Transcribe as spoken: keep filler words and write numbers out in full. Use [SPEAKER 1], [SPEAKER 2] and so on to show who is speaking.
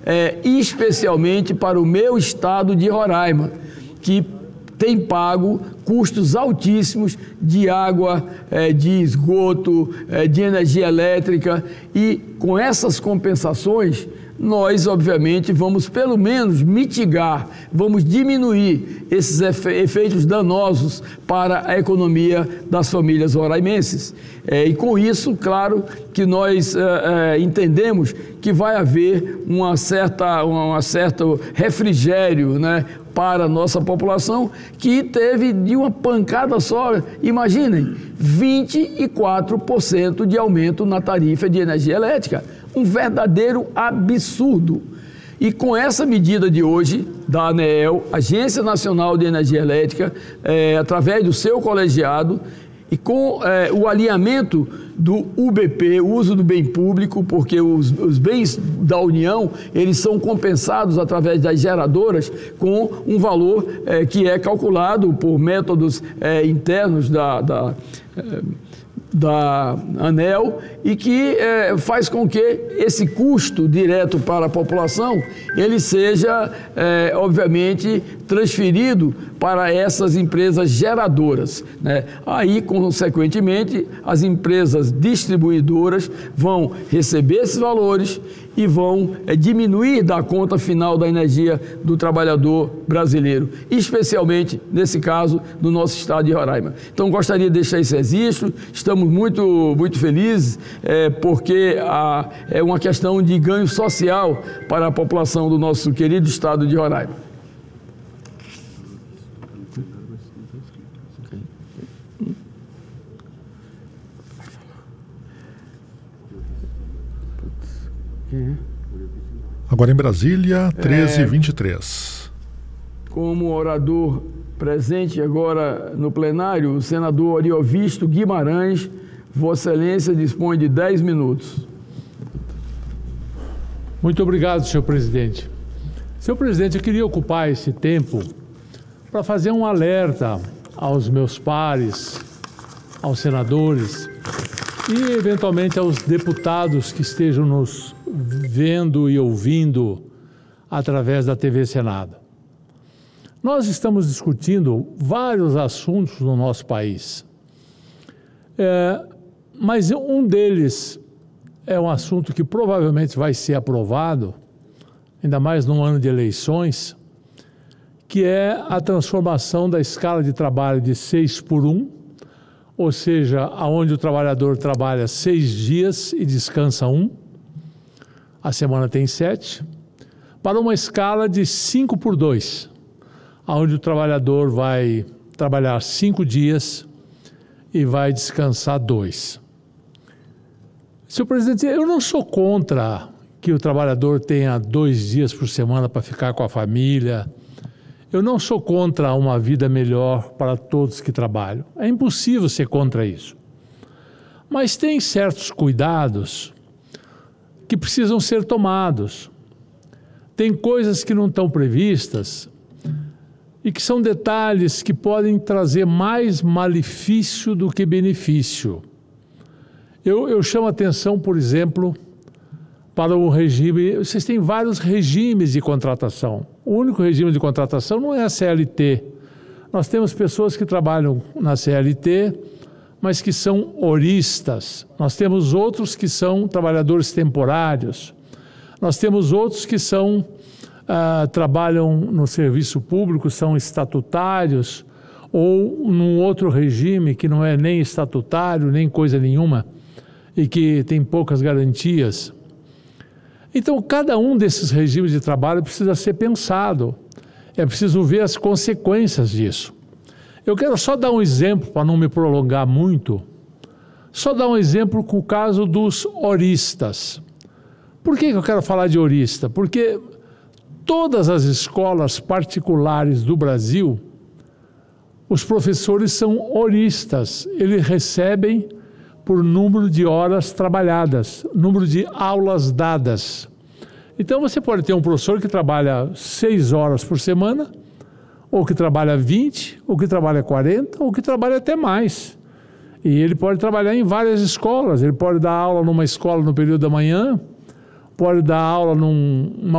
[SPEAKER 1] é, especialmente para o meu estado de Roraima, que tem pago custos altíssimos de água, é, de esgoto, é, de energia elétrica, e com essas compensações, nós, obviamente, vamos pelo menos mitigar, vamos diminuir esses efe efeitos danosos para a economia das famílias roraimenses. É, e com isso, claro, que nós é, é, entendemos que vai haver uma certa, uma certo refrigério, né, para a nossa população, que teve de uma pancada só, imaginem, vinte e quatro por cento de aumento na tarifa de energia elétrica. Um verdadeiro absurdo. E com essa medida de hoje, da ANEEL, Agência Nacional de Energia Elétrica, é, através do seu colegiado, e com é, o alinhamento do U B P, o uso do bem público, porque os, os bens da União, eles são compensados através das geradoras com um valor é, que é calculado por métodos é, internos da... da é, da ANEEL, e que é, faz com que esse custo direto para a população, ele seja, é, obviamente, transferido para essas empresas geradoras, né? Aí, consequentemente, as empresas distribuidoras vão receber esses valores e vão é, diminuir da conta final da energia do trabalhador brasileiro, especialmente, nesse caso, do nosso estado de Roraima. Então, gostaria de deixar esse registro. Estamos muito, muito felizes, é, porque a, é uma questão de ganho social para a população do nosso querido estado de Roraima.
[SPEAKER 2] Agora em Brasília, treze e vinte e três.
[SPEAKER 1] Como orador presente agora no plenário, o senador Oriovisto Guimarães, Vossa Excelência dispõe de dez minutos.
[SPEAKER 3] Muito obrigado, senhor presidente. Senhor presidente, eu queria ocupar esse tempo para fazer um alerta aos meus pares, aos senadores e, eventualmente, aos deputados que estejam nos vendo e ouvindo através da T V Senado. Nós estamos discutindo vários assuntos no nosso país, é, mas um deles é um assunto que provavelmente vai ser aprovado, ainda mais num ano de eleições, que é a transformação da escala de trabalho de seis por um, ou seja, aonde o trabalhador trabalha seis dias e descansa um, a semana tem sete, para uma escala de cinco por dois, onde o trabalhador vai trabalhar cinco dias e vai descansar dois. Senhor presidente, eu não sou contra que o trabalhador tenha dois dias por semana para ficar com a família. Eu não sou contra uma vida melhor para todos que trabalham. É impossível ser contra isso. Mas tem certos cuidados que precisam ser tomados. Tem coisas que não estão previstas e que são detalhes que podem trazer mais malefício do que benefício. Eu, eu chamo a atenção, por exemplo, para o regime... Vocês têm vários regimes de contratação. O único regime de contratação não é a C L T. Nós temos pessoas que trabalham na C L T, mas que são horistas. Nós temos outros que são trabalhadores temporários. Nós temos outros que são, ah, trabalham no serviço público, são estatutários, ou num outro regime que não é nem estatutário, nem coisa nenhuma, e que tem poucas garantias. Então, cada um desses regimes de trabalho precisa ser pensado. É preciso ver as consequências disso. Eu quero só dar um exemplo, para não me prolongar muito, só dar um exemplo com o caso dos horistas. Por que eu quero falar de horista? Porque todas as escolas particulares do Brasil, os professores são horistas. Eles recebem por número de horas trabalhadas, número de aulas dadas. Então você pode ter um professor que trabalha seis horas por semana, ou que trabalha vinte, ou que trabalha quarenta, ou que trabalha até mais. E ele pode trabalhar em várias escolas. Ele pode dar aula numa escola no período da manhã, pode dar aula numa